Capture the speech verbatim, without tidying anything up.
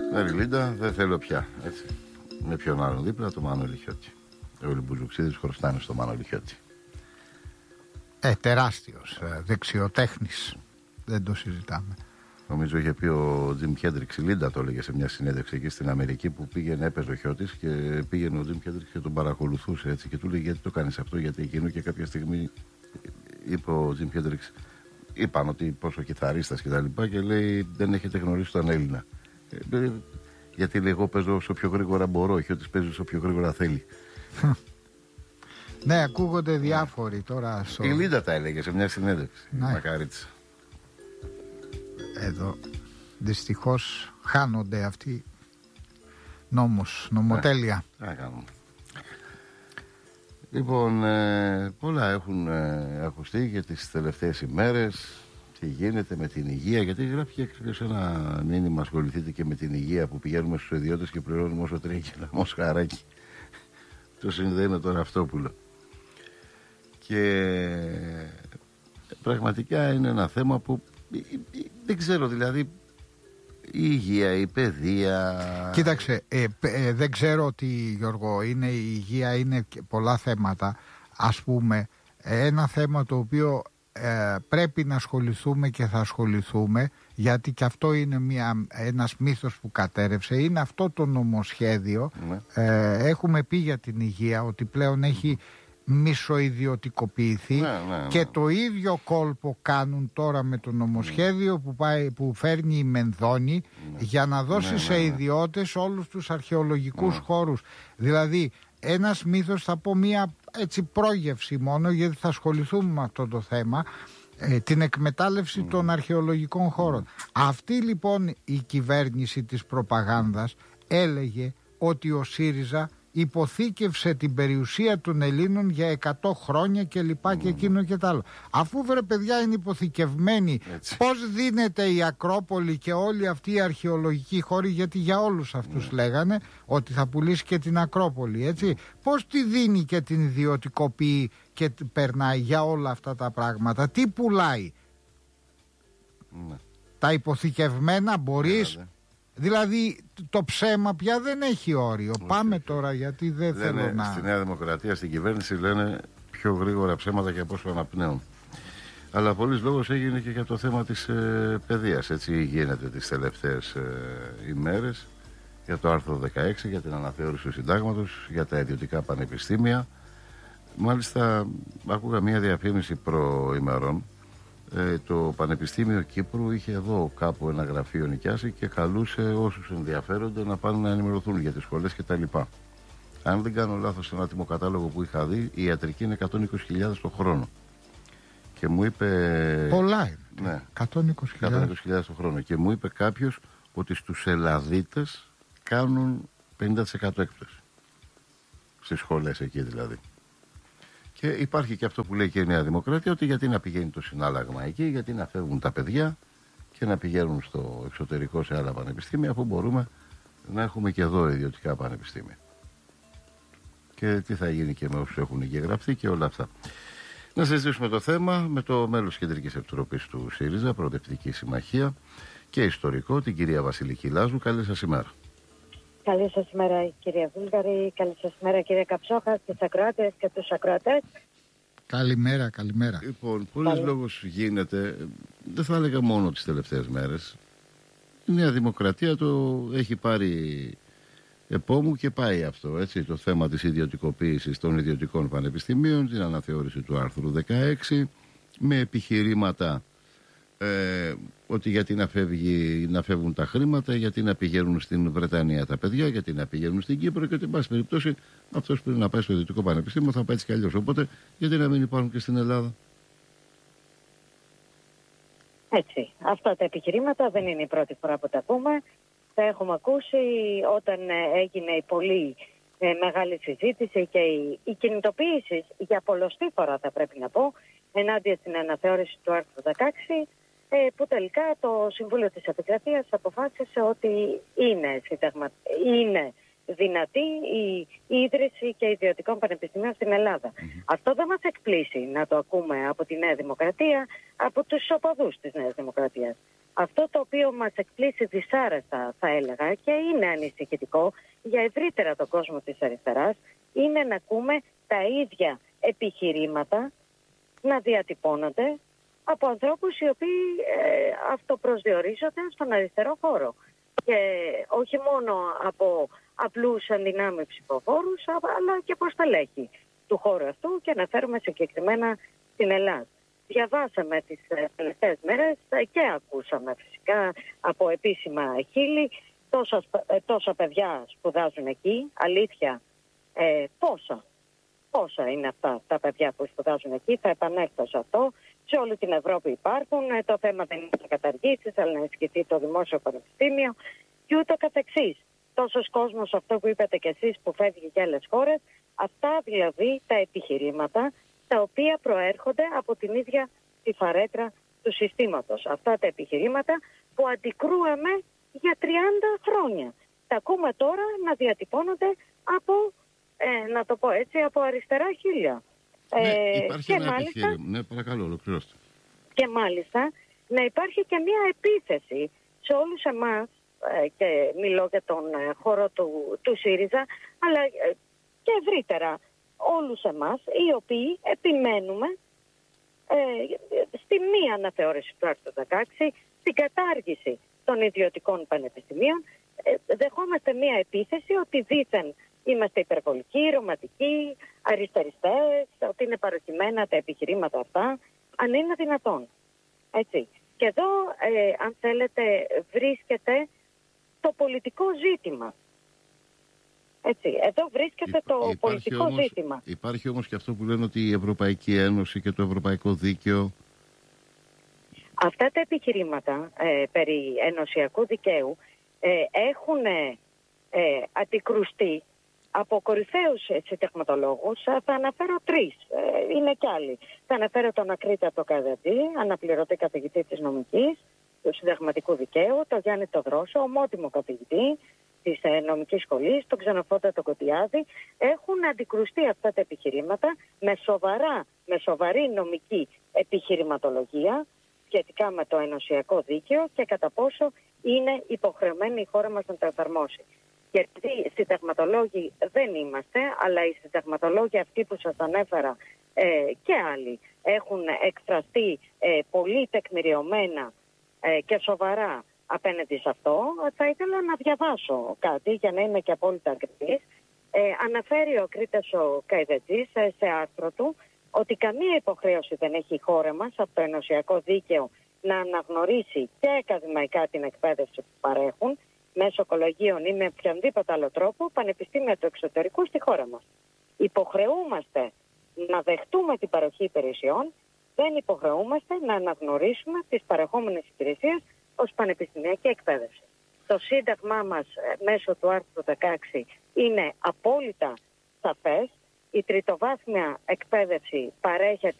Μέρη Λίντα, δεν θέλω πια. Έτσι. Με ποιον άλλον δίπλα, το Μάνο Λιχιώτη. Όλοι οι Μπουζουξίδες χρωστάνε στο Μάνο Λιχιώτη. Ε, τεράστιος, ε, δεξιοτέχνης. Δεν το συζητάμε. Νομίζω είχε πει ο Τζιμ Χέντριξ, η Λίντα το έλεγε σε μια συνέντευξη εκεί στην Αμερική, που πήγαινε, έπαιζε ο Χιώτης και πήγαινε ο Τζιμ Χέντριξ και τον παρακολουθούσε έτσι. Και του λέει: γιατί το κάνεις αυτό, γιατί εκείνο. Και κάποια στιγμή είπε ο Τζιμ Χέντριξ, είπαν ότι πόσο κιθαρίστας και τα λοιπά, και λέει: δεν έχετε γνωρίσει τον Έλληνα. Ε, γιατί λέει: εγώ παίζω όσο πιο γρήγορα μπορώ, ο Χιώτης παίζει όσο πιο γρήγορα θέλει. Ναι, ακούγονται διάφοροι τώρα. Στο... Η Λίντα τα έλεγε σε μια συνέντευξη. Ναι. Μακαρίτσα. Εδώ δυστυχώς χάνονται αυτοί. Νόμος, νομοτέλεια. Τι να κάνουμε. Λοιπόν, ε, πολλά έχουν ε, ακουστεί για τις τελευταίες ημέρες. Τι γίνεται με την υγεία, γιατί γράφει και ένα μήνυμα, ασχοληθείτε και με την υγεία, που πηγαίνουμε στους ιδιώτες και πληρώνουμε όσο τρέχει και ένα μοσχαράκι. Το συνδέει με τον Αυτόπουλο. Και πραγματικά είναι ένα θέμα που δεν ξέρω, δηλαδή η υγεία, η παιδεία. Κοίταξε, ε, ε, δεν ξέρω ότι, Γιώργο, είναι η υγεία, είναι πολλά θέματα. Ας πούμε, ένα θέμα το οποίο ε, πρέπει να ασχοληθούμε και θα ασχοληθούμε, γιατί και αυτό είναι μια, ένας μύθος που κατέρευσε, είναι αυτό το νομοσχέδιο. Ναι. Ε, έχουμε πει για την υγεία ότι πλέον έχει μισοϊδιωτικοποιηθεί, ναι, ναι, ναι. Και το ίδιο κόλπο κάνουν τώρα με το νομοσχέδιο, ναι. που, πάει, που φέρνει η Μενδώνη, ναι. για να δώσει, ναι, σε ναι, ναι. ιδιώτες όλους τους αρχαιολογικούς, ναι. χώρους. Δηλαδή ένας μύθος, θα πω μία έτσι πρόγευση μόνο, γιατί θα ασχοληθούμε με αυτό το θέμα, ε, την εκμετάλλευση, ναι. των αρχαιολογικών χώρων. Ναι. Αυτή λοιπόν η κυβέρνηση της προπαγάνδας έλεγε ότι ο ΣΥΡΙΖΑ υποθήκευσε την περιουσία των Ελλήνων για εκατό χρόνια και λοιπά, mm. και εκείνο και τ' άλλο. Αφού, βρε παιδιά, είναι υποθηκευμένοι, έτσι, πώς δίνεται η Ακρόπολη και όλοι αυτοί οι αρχαιολογικοί χώροι, γιατί για όλους αυτούς mm. λέγανε ότι θα πουλήσει και την Ακρόπολη, έτσι, mm. πώς τη δίνει και την ιδιωτικοποιεί και περνάει για όλα αυτά τα πράγματα, τι πουλάει, mm. τα υποθηκευμένα μπορείς, yeah, δηλαδή το ψέμα πια δεν έχει όριο. Okay. Πάμε τώρα, γιατί δεν λένε, θέλω να... Στη Νέα Δημοκρατία, στην κυβέρνηση, λένε πιο γρήγορα ψέματα και από όσο αναπνέουν. Αλλά πολλής λόγος έγινε και για το θέμα της ε, παιδείας. Έτσι γίνεται τις τελευταίες ε, ημέρες, για το άρθρο δεκαέξι, για την αναθεώρηση του συντάγματος, για τα ιδιωτικά πανεπιστήμια. Μάλιστα, άκουγα μια διαφήμιση προημερών. Ε, το Πανεπιστήμιο Κύπρου είχε εδώ κάπου ένα γραφείο νοικιάσει και καλούσε όσους ενδιαφέρονται να πάνε να ενημερωθούν για τις σχολές και τα λοιπά. Αν δεν κάνω λάθος, σε ένα άτιμο κατάλογο που είχα δει, η ιατρική είναι εκατόν είκοσι χιλιάδες το χρόνο. Και μου είπε... Πολλά είναι. Ναι, εκατόν είκοσι χιλιάδες το χρόνο. Και μου είπε κάποιος ότι στους Ελλαδίτες κάνουν πενήντα τοις εκατό έκπτωση. Στις σχολές εκεί δηλαδή. Και υπάρχει και αυτό που λέει και η Νέα Δημοκρατία, ότι γιατί να πηγαίνει το συνάλλαγμα εκεί, γιατί να φεύγουν τα παιδιά και να πηγαίνουν στο εξωτερικό σε άλλα πανεπιστήμια, αφού μπορούμε να έχουμε και εδώ ιδιωτικά πανεπιστήμια. Και τι θα γίνει και με όσους έχουν εγγεγραφεί και όλα αυτά. Να συζητήσουμε το θέμα με το μέλος της Κεντρικής Επιτροπής του ΣΥΡΙΖΑ, Προοδευτική Συμμαχία και ιστορικό, την κυρία Βασιλική Λάζου. Καλή σας ημέρα. Καλή σας ημέρα, κυρία Βούλγαρη. Καλή σας ημέρα, κύριε Καψόχα, στις ακροάτες και τους ακροατές. Καλημέρα, καλημέρα. Λοιπόν, πολλές λόγος γίνεται, δεν θα έλεγα μόνο τις τελευταίες μέρες. Η Νέα Δημοκρατία το έχει πάρει επόμου και πάει αυτό, έτσι, το θέμα της ιδιωτικοποίησης των ιδιωτικών πανεπιστημίων, την αναθεώρηση του άρθρου δεκαέξι, με επιχειρήματα ε, ότι γιατί να, φεύγει, να φεύγουν τα χρήματα, γιατί να πηγαίνουν στην Βρετανία τα παιδιά, γιατί να πηγαίνουν στην Κύπρο, και ότι εν πάση περιπτώσει αυτός πρέπει να πάει στο ιδιωτικό πανεπιστήμιο, θα πάει έτσι κι αλλιώς. Οπότε γιατί να μην υπάρχουν και στην Ελλάδα. Έτσι, αυτά τα επιχειρήματα δεν είναι η πρώτη φορά που τα ακούμε. Τα έχουμε ακούσει όταν έγινε η πολύ ε, μεγάλη συζήτηση και η, η κινητοποίηση για πολλοστή φορά, θα πρέπει να πω, ενάντια στην αναθεώρηση του άρθρου δεκαέξι, ε, που τελικά το Συμβούλιο της Επικρατείας αποφάσισε ότι είναι, συνταγμα... είναι δυνατή η ίδρυση και ιδιωτικών πανεπιστημίων στην Ελλάδα. Mm-hmm. Αυτό δεν μας εκπλήσει να το ακούμε από τη Νέα Δημοκρατία, από τους οπαδούς της Νέας Δημοκρατίας. Αυτό το οποίο μας εκπλήσει δυσάρεστα, θα έλεγα, και είναι ανησυχητικό για ευρύτερα τον κόσμο της αριστεράς, είναι να ακούμε τα ίδια επιχειρήματα να διατυπώνονται από ανθρώπους οι οποίοι ε, αυτοπροσδιορίζονται στον αριστερό χώρο. Και όχι μόνο από απλούς αντινάμει ψηφοφόρους, αλλά και από στελέχη του χώρου αυτού, και αναφέρουμε συγκεκριμένα στην Ελλάδα. Διαβάσαμε τις τελευταίες μέρες και ακούσαμε φυσικά από επίσημα χείλη τόσα, τόσα παιδιά σπουδάζουν εκεί. Αλήθεια, ε, πόσα, πόσα είναι αυτά τα παιδιά που σπουδάζουν εκεί, θα επανέλθω σε αυτό. Σε όλη την Ευρώπη υπάρχουν, το θέμα δεν είναι να καταργήσεις, αλλά να ενισχυθεί το δημόσιο πανεπιστήμιο και ούτω καθεξής. Τόσος κόσμος, αυτό που είπατε κι εσείς, που φεύγει και άλλες χώρες, αυτά δηλαδή τα επιχειρήματα τα οποία προέρχονται από την ίδια τη φαρέτρα του συστήματος. Αυτά τα επιχειρήματα που αντικρούαμε για τριάντα χρόνια. Τα ακούμε τώρα να διατυπώνονται από, ε, να το πω έτσι, από αριστερά χείλια. Ναι, ε, υπάρχει και ένα μάλιστα, επιχείρημα. Ναι, παρακαλώ, ολοκληρώστε. Και μάλιστα να υπάρχει και μια επίθεση σε όλους εμάς, ε, και μιλώ για τον ε, χώρο του, του ΣΥΡΙΖΑ, αλλά ε, και ευρύτερα όλους εμάς, οι οποίοι επιμένουμε ε, στη μη αναθεώρηση του άρθρου δεκαέξι, στην κατάργηση των ιδιωτικών πανεπιστημίων. Ε, δεχόμαστε μια επίθεση ότι δήθεν είμαστε υπερβολικοί, ρομαντικοί, αριστεριστές, ότι είναι παροχημένα τα επιχειρήματα αυτά, αν είναι δυνατόν. Έτσι. Και εδώ, ε, αν θέλετε, βρίσκεται το πολιτικό ζήτημα. Έτσι. Εδώ βρίσκεται Υπά, το υπάρχει πολιτικό όμως, ζήτημα. Υπάρχει όμως και αυτό που λένε ότι η Ευρωπαϊκή Ένωση και το Ευρωπαϊκό Δίκαιο... Αυτά τα επιχειρήματα ε, περί ενωσιακού δικαίου ε, έχουν ε, αντικρουστεί από κορυφαίους συνταγματολόγους. Θα αναφέρω τρεις, ε, είναι κι άλλοι. Θα αναφέρω τον Ακρίτα το Καδετζή, αναπληρωτή καθηγητή της νομικής, του συνταγματικού δικαίου, τον Γιάννη Τοδρόσο, ομότιμο καθηγητή της ε, νομικής σχολής, τον Ξενοφόντα τον Κωτιάδη. Έχουν αντικρουστεί αυτά τα επιχειρήματα με, σοβαρά, με σοβαρή νομική επιχειρηματολογία σχετικά με το ενωσιακό δίκαιο και κατά πόσο είναι υποχρεωμένη η χώρα μας να το εφαρμόσει. Γιατί συνταγματολόγοι δεν είμαστε, αλλά οι συνταγματολόγοι αυτοί που σας ανέφερα ε, και άλλοι έχουν εκφραστεί ε, πολύ τεκμηριωμένα ε, και σοβαρά απέναντι σε αυτό. Θα ήθελα να διαβάσω κάτι για να είμαι και απόλυτα ακριβής. Ε, αναφέρει ο Κρήτας ο Καϊδετζής ε, σε άρθρο του ότι καμία υποχρέωση δεν έχει η χώρα μας από το ενωσιακό δίκαιο να αναγνωρίσει και ακαδημαϊκά την εκπαίδευση που παρέχουν μέσω κολεγίων ή με οποιονδήποτε άλλο τρόπο πανεπιστήμια του εξωτερικού στη χώρα μας. Υποχρεούμαστε να δεχτούμε την παροχή υπηρεσιών, δεν υποχρεούμαστε να αναγνωρίσουμε τις παρεχόμενες υπηρεσίες ως πανεπιστημιακή εκπαίδευση. Το σύνταγμά μας μέσω του άρθρου δεκαέξι είναι απόλυτα σαφές. Η τριτοβάθμια εκπαίδευση παρέχεται